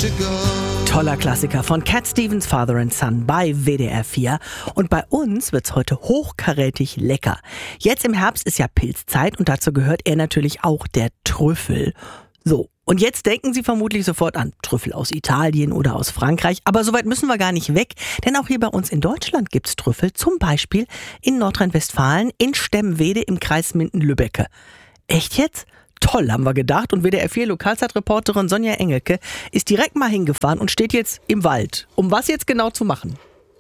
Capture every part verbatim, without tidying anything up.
to go. Toller Klassiker von Cat Stevens, Father and Son bei W D R vier. Und bei uns wird's heute hochkarätig lecker. Jetzt im Herbst ist ja Pilzzeit und dazu gehört er natürlich auch der Trüffel. So, und jetzt denken Sie vermutlich sofort an Trüffel aus Italien oder aus Frankreich. Aber so weit müssen wir gar nicht weg, denn auch hier bei uns in Deutschland gibt's Trüffel. Zum Beispiel in Nordrhein-Westfalen, in Stemwede im Kreis Minden-Lübbecke. Echt jetzt? Toll, haben wir gedacht. Und W D R vier Lokalzeitreporterin Sonja Engelke ist direkt mal hingefahren und steht jetzt im Wald. Um was jetzt genau zu machen?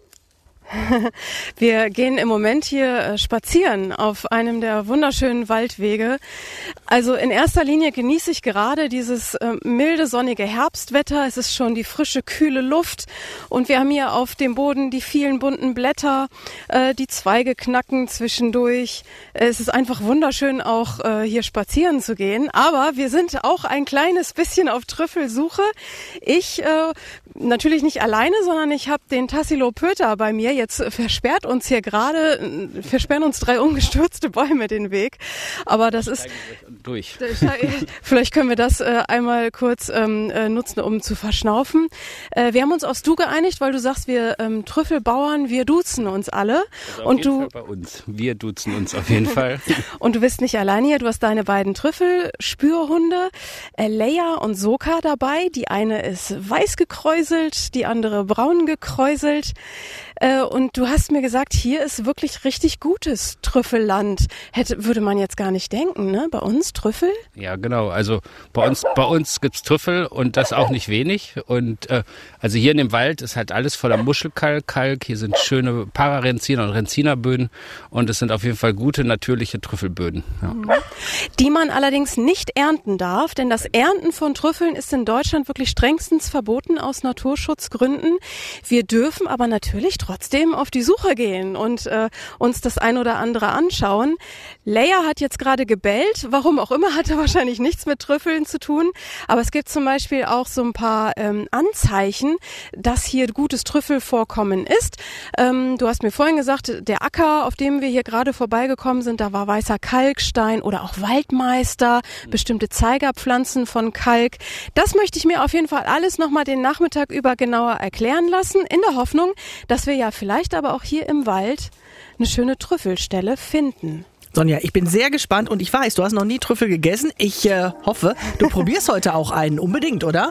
Wir gehen im Moment hier spazieren auf einem der wunderschönen Waldwege. Also in erster Linie genieße ich gerade dieses äh, milde, sonnige Herbstwetter. Es ist schon die frische, kühle Luft und wir haben hier auf dem Boden die vielen bunten Blätter, äh, die Zweige knacken zwischendurch. Es ist einfach wunderschön, auch äh, hier spazieren zu gehen. Aber wir sind auch ein kleines bisschen auf Trüffelsuche. Ich äh, natürlich nicht alleine, sondern ich habe den Tassilo Pöter bei mir. Jetzt versperrt uns hier gerade, versperren uns drei umgestürzte Bäume den Weg. Aber das ist... Durch. Vielleicht können wir das äh, einmal kurz ähm, äh, nutzen, um zu verschnaufen. Äh, wir haben uns aufs Du geeinigt, weil du sagst, wir ähm, Trüffelbauern, wir duzen uns alle. Also auf und jeden du Fall bei uns. Wir duzen uns auf jeden Fall. Und du bist nicht allein hier. Du hast deine beiden Trüffelspürhunde, äh, Leia und Soka dabei. Die eine ist weiß gekräuselt, die andere braun gekräuselt. Äh, und du hast mir gesagt, hier ist wirklich richtig gutes Trüffelland. Hätte, würde man jetzt gar nicht denken, ne? Bei uns Trüffel? Ja, genau. Also bei uns, bei uns gibt's Trüffel und das auch nicht wenig. Und äh, also hier in dem Wald ist halt alles voller Muschelkalk. Kalk. Hier sind schöne Pararenziner und Renzinerböden und es sind auf jeden Fall gute natürliche Trüffelböden. Ja. Die man allerdings nicht ernten darf, denn das Ernten von Trüffeln ist in Deutschland wirklich strengstens verboten aus Naturschutzgründen. Wir dürfen aber natürlich trotzdem auf die Suche gehen und äh, uns das ein oder andere anschauen. Leia hat jetzt gerade gebellt. Warum auch immer, hat er wahrscheinlich nichts mit Trüffeln zu tun. Aber es gibt zum Beispiel auch so ein paar ähm, Anzeichen, dass hier gutes Trüffelvorkommen ist. Ähm, du hast mir vorhin gesagt, der Acker, auf dem wir hier gerade vorbeigekommen sind, da war weißer Kalkstein oder auch Waldmeister, bestimmte Zeigerpflanzen von Kalk. Das möchte ich mir auf jeden Fall alles nochmal den Nachmittag über genauer erklären lassen, in der Hoffnung, dass wir ja vielleicht aber auch hier im Wald eine schöne Trüffelstelle finden. Sonja, ich bin sehr gespannt und ich weiß, du hast noch nie Trüffel gegessen. Ich äh, hoffe, du probierst heute auch einen. Unbedingt, oder?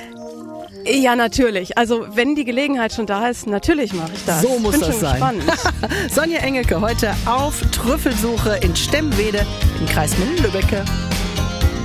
Ja, natürlich. Also wenn die Gelegenheit schon da ist, natürlich mache ich das. So muss bin das schon sein. Spannend. Sonja Engelke heute auf Trüffelsuche in Stemwede im Kreis Minden-Lübbecke.